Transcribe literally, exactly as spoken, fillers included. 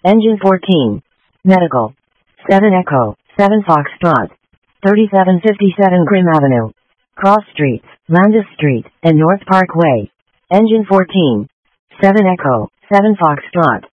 Engine fourteen. Medical. seven Echo, seven Foxtrot. thirty-seven fifty-seven Grimm Avenue. Cross Streets, Landis Street, and North Parkway. Engine fourteen. seven Echo, seven Foxtrot.